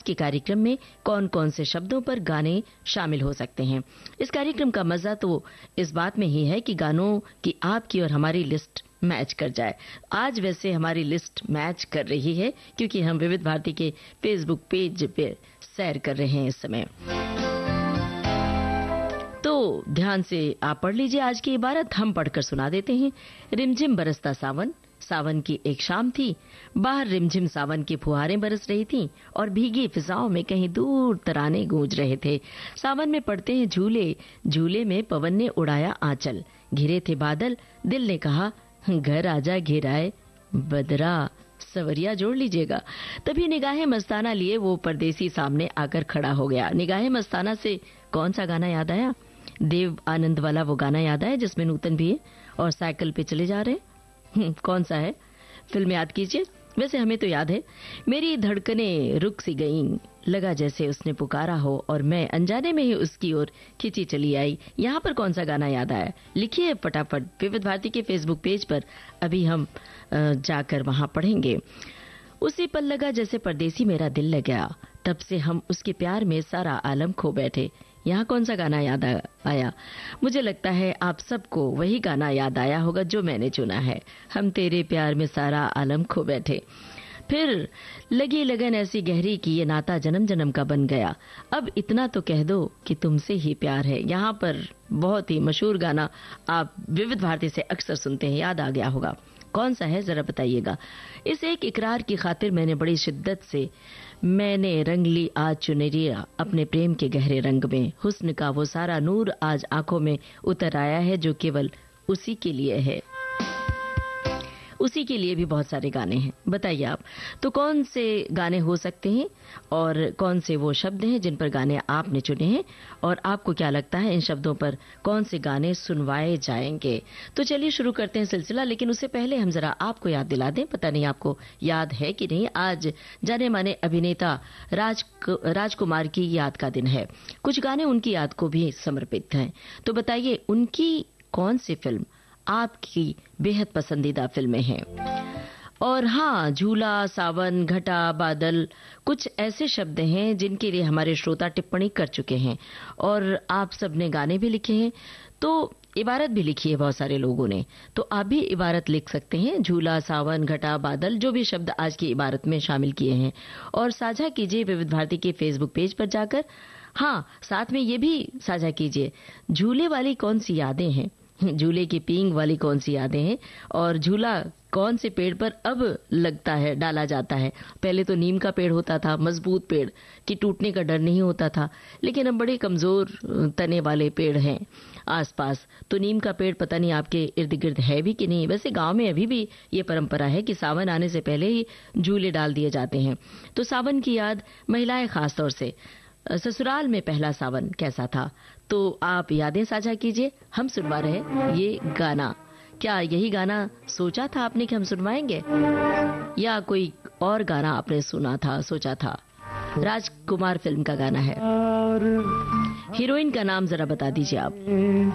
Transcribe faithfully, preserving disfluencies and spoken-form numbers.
के कार्यक्रम में कौन कौन से शब्दों पर गाने शामिल हो सकते हैं। इस कार्यक्रम का मजा तो इस बात में ही है कि गानों की आपकी और हमारी लिस्ट मैच कर जाए। आज वैसे हमारी लिस्ट मैच कर रही है क्योंकि हम विविध भारती के फेसबुक पेज पे सैर कर रहे हैं इस समय। तो ध्यान से आप पढ़ लीजिए आज की इबारत, हम पढ़कर सुना देते हैं। रिमझिम बरसता सावन, सावन की एक शाम थी, बाहर रिमझिम सावन की फुहारें बरस रही थीं और भीगी फिजाओं में कहीं दूर तराने गूंज रहे थे। सावन में पड़ते हैं झूले, झूले में पवन ने उड़ाया आंचल, घिरे थे बादल, दिल ने कहा घर आजा घेराए बदरा, सवरिया जोड़ लीजिएगा। तभी निगाहें मस्ताना लिए वो परदेसी सामने आकर खड़ा हो गया। निगाहें मस्ताना से कौन सा गाना याद आया? देव आनंद वाला वो गाना याद आया जिसमें नूतन भी है और साइकिल पे चले जा रहे हैं। कौन सा है? फिल्म याद कीजिए। वैसे हमें तो याद है। मेरी धड़कनें रुक सी गईं, लगा जैसे उसने पुकारा हो और मैं अनजाने में ही उसकी ओर खिंची चली आई। यहाँ पर कौन सा गाना याद आया? लिखिए फटाफट विविध भारती के फेसबुक पेज पर, अभी हम जाकर वहां पढ़ेंगे। उसी पल लगा जैसे परदेसी मेरा दिल लग गया, तब से हम उसके प्यार में सारा आलम खो बैठे। यहाँ कौन सा गाना याद आया? मुझे लगता है आप सबको वही गाना याद आया होगा जो मैंने चुना है, हम तेरे प्यार में सारा आलम खो बैठे। फिर लगी लगन ऐसी गहरी कि ये नाता जन्म जन्म का बन गया, अब इतना तो कह दो कि तुमसे ही प्यार है। यहाँ पर बहुत ही मशहूर गाना आप विविध भारती से अक्सर सुनते हैं, याद आ गया होगा। कौन सा है जरा बताइएगा। इस एक इकरार की खातिर मैंने बड़ी शिद्दत से मैंने रंग ली आज चुनरिया अपने प्रेम के गहरे रंग में, हुस्न का वो सारा नूर आज आंखों में उतर आया है जो केवल उसी के लिए है। उसी के लिए भी बहुत सारे गाने हैं, बताइए आप तो कौन से गाने हो सकते हैं और कौन से वो शब्द हैं जिन पर गाने आपने चुने हैं और आपको क्या लगता है इन शब्दों पर कौन से गाने सुनवाए जाएंगे। तो चलिए शुरू करते हैं सिलसिला, लेकिन उससे पहले हम जरा आपको याद दिला दें, पता नहीं आपको याद है कि नहीं, आज जाने माने अभिनेता राज राजकुमार की याद का दिन है। कुछ गाने उनकी याद को भी समर्पित हैं, तो बताइए उनकी कौन सी फिल्म आपकी बेहद पसंदीदा फिल्में हैं। और हाँ, झूला, सावन, घटा, बादल कुछ ऐसे शब्द हैं जिनके लिए हमारे श्रोता टिप्पणी कर चुके हैं और आप सबने गाने भी लिखे हैं, तो इबारत भी लिखी है बहुत सारे लोगों ने, तो आप भी इबारत लिख सकते हैं। झूला, सावन, घटा, बादल जो भी शब्द आज की इबारत में शामिल किए हैं और साझा कीजिए विविध भारती के फेसबुक पेज पर जाकर। हाँ, साथ में ये भी साझा कीजिए झूले वाली कौन सी यादें हैं, झूले की पींग वाली कौन सी यादें हैं और झूला कौन से पेड़ पर अब लगता है, डाला जाता है। पहले तो नीम का पेड़ होता था, मजबूत पेड़ कि टूटने का डर नहीं होता था, लेकिन अब बड़े कमजोर तने वाले पेड़ हैं आसपास, तो नीम का पेड़ पता नहीं आपके इर्द गिर्द है भी कि नहीं। वैसे गांव में अभी भी ये परंपरा है कि सावन आने से पहले ही झूले डाल दिए जाते हैं। तो सावन की याद महिलाएं खास तौर से, ससुराल में पहला सावन कैसा था, तो आप यादें साझा कीजिए। हम सुनवा रहे ये गाना, क्या यही गाना सोचा था आपने कि हम सुनवाएंगे या कोई और गाना आपने सुना था, सोचा था? राजकुमार फिल्म का गाना है, हीरोइन का नाम जरा बता दीजिए आप।